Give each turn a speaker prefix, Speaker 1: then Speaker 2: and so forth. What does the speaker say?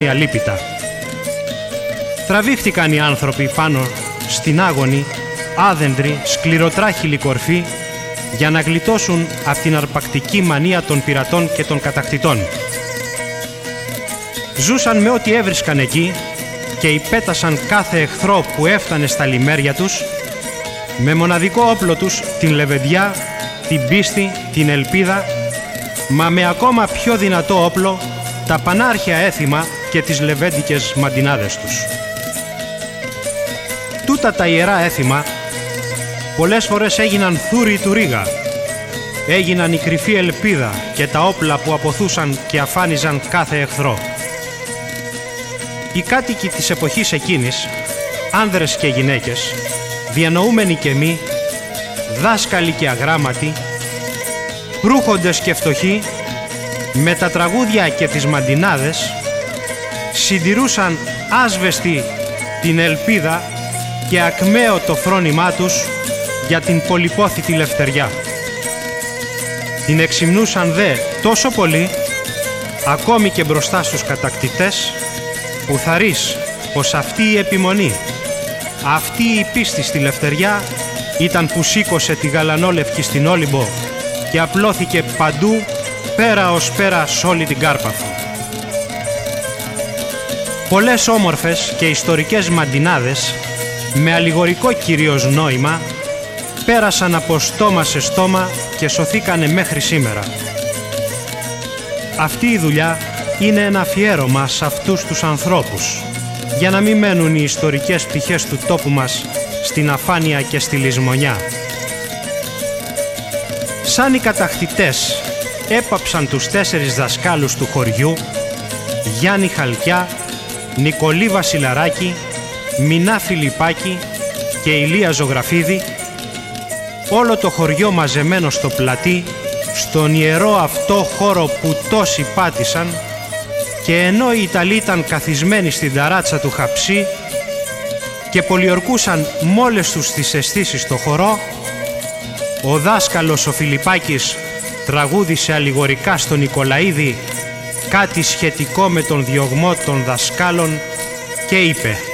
Speaker 1: αλίπητα. Τραβήχτηκαν οι άνθρωποι πάνω στην άγονη, άδεντρη, σκληροτράχηλη κορφή για να γλιτώσουν από την αρπακτική μανία των πειρατών και των κατακτητών. Ζούσαν με ό,τι έβρισκαν εκεί και υπέτασαν κάθε εχθρό που έφτανε στα λιμέρια τους με μοναδικό όπλο τους την λεβεντιά, την πίστη, την ελπίδα, μα με ακόμα πιο δυνατό όπλο τα πανάρχια έθιμα και τις λεβέντικες μαντινάδες τους. Τούτα τα ιερά έθιμα πολλές φορές έγιναν θούροι του Ρήγα, έγιναν η κρυφή ελπίδα και τα όπλα που αποθούσαν και αφάνιζαν κάθε εχθρό. Οι κάτοικοι της εποχής εκείνης, άνδρες και γυναίκες, διανοούμενοι και μη, δάσκαλοι και αγράμματοι, προύχοντες και φτωχοί, με τα τραγούδια και τις μαντινάδες, συντηρούσαν άσβεστη την ελπίδα και ακμαίο το φρόνημά τους για την πολυπόθητη λευτεριά. Την εξυμνούσαν δε τόσο πολύ, ακόμη και μπροστά στους κατακτητές, που θαρείς πως αυτή η επιμονή, αυτή η πίστη στη λευτεριά ήταν που σήκωσε τη γαλανόλευκη στην Όλυμπο και απλώθηκε παντού πέρα ως πέρα σ' όλη την Κάρπαθο. Πολλές όμορφες και ιστορικές μαντινάδες με αλληγορικό κυρίως νόημα πέρασαν από στόμα σε στόμα και σωθήκανε μέχρι σήμερα. Αυτή η δουλειά είναι ένα αφιέρωμα σε αυτούς τους ανθρώπους, για να μην μένουν οι ιστορικές πτυχές του τόπου μας στην αφάνεια και στη λησμονιά. Σαν οι κατακτητές έπαψαν τους 4 δασκάλους του χωριού, Γιάννη Χαλκιά, Νικολή Βασιλαράκη, Μινά Φιλιππάκη και Ηλία Ζωγραφίδη, όλο το χωριό μαζεμένο στο πλατή, στον ιερό αυτό χώρο που τόσοι πάτησαν, και ενώ οι Ιταλοί ήταν καθισμένοι στην ταράτσα του Χαψί και πολιορκούσαν μόλες τους τις αισθήσεις στο χορό, ο δάσκαλος ο Φιλιππάκης τραγούδισε αλληγορικά στον Νικολαίδη κάτι σχετικό με τον διωγμό των δασκάλων και είπε: